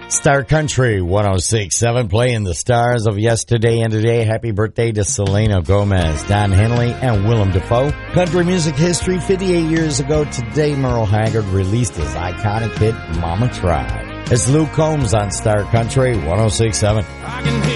Star Country 106.7 playing the stars of yesterday and today. Happy birthday to Selena Gomez, Don Henley, and Willem Dafoe. Country music history, 58 years ago today, Merle Haggard released his iconic hit, Mama Tried. It's Luke Combs on Star Country 106.7.